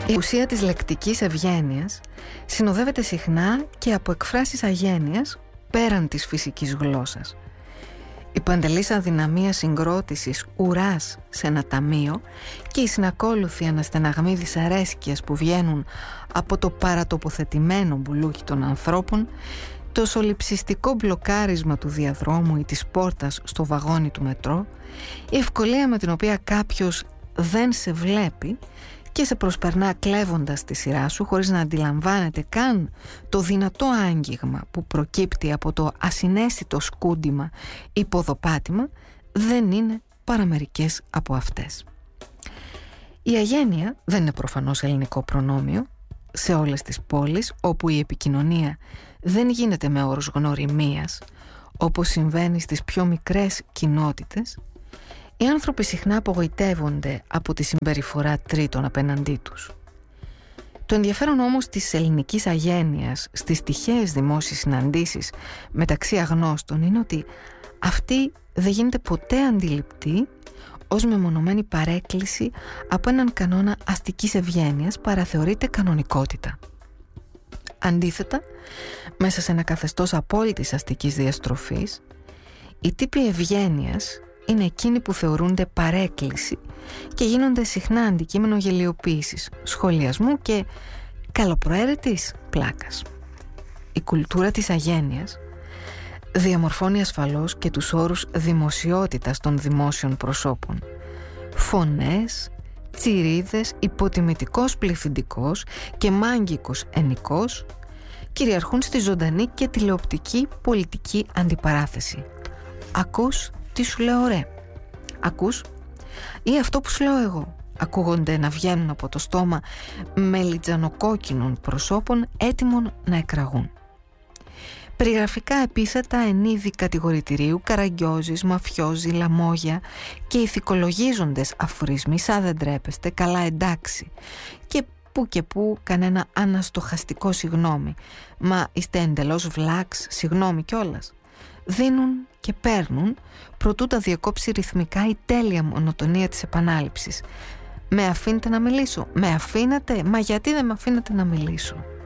Η ουσία της λεκτικής ευγένειας συνοδεύεται συχνά και από εκφράσεις αγένειας πέραν της φυσικής γλώσσας. Η παντελής αδυναμία συγκρότησης ουράς σε ένα ταμείο και οι συνακόλουθοι αναστεναγμοί δυσαρέσκειας που βγαίνουν από το παρατοποθετημένο μπουλούκι των ανθρώπων, το σολιψιστικό μπλοκάρισμα του διαδρόμου ή της πόρτας στο βαγόνι του μετρό, η ευκολία με την οποία κάποιος δεν σε βλέπει και σε προσπερνά κλέβοντας τη σειρά σου χωρίς να αντιλαμβάνεται καν το δυνατό άγγιγμα που προκύπτει από το ασυναίσθητο σκούντιμα ή ποδοπάτημα, δεν είναι παρά μερικές από αυτές. Η αγένεια δεν είναι προφανώς ελληνικό προνόμιο. Σε όλες τις πόλεις όπου η επικοινωνία δεν γίνεται με όρους γνωριμίας, όπως συμβαίνει στις πιο μικρές κοινότητες, οι άνθρωποι συχνά απογοητεύονται από τη συμπεριφορά τρίτων απέναντί τους. Το ενδιαφέρον όμως της ελληνικής αγένειας στις τυχαίες δημόσιες συναντήσεις μεταξύ αγνώστων είναι ότι αυτή δεν γίνεται ποτέ αντιληπτή ως μεμονωμένη παρέκκληση από έναν κανόνα αστικής ευγένειας, παραθεωρείται κανονικότητα. Αντίθετα, μέσα σε ένα καθεστώς απόλυτης αστικής διαστροφής, οι τύποι ευγένειας είναι εκείνοι που θεωρούνται παρέκκληση και γίνονται συχνά αντικείμενο γελιοποίησης, σχολιασμού και καλοπροαίρετης πλάκας. Η κουλτούρα της αγένειας διαμορφώνει ασφαλώς και τους όρους δημοσιότητας των δημόσιων προσώπων. Φωνές, τσιρίδες, υποτιμητικός πληθυντικός και μάγκικος ενικός κυριαρχούν στη ζωντανή και τηλεοπτική πολιτική αντιπαράθεση. Ακούς τι σου λέω ρε? Ακούς? Ή αυτό που σου λέω εγώ? Ακούγονται να βγαίνουν από το στόμα μελιτζανοκόκκινων προσώπων έτοιμων να εκραγούν. Περιγραφικά επίθετα εν είδη κατηγορητηρίου, καραγκιόζης, μαφιόζη, λαμόγια και ηθικολογίζοντες αφορισμοί σαν δεν τρέπεστε, καλά εντάξει, και που κανένα αναστοχαστικό συγγνώμη, μα είστε εντελώς βλάξ, συγγνώμη κιόλας, δίνουν και παίρνουν προτού τα διακόψει ρυθμικά η τέλεια μονοτονία της επανάληψης. Με αφήνετε να μιλήσω? Με αφήνετε? Μα γιατί δεν με αφήνετε να μιλήσω?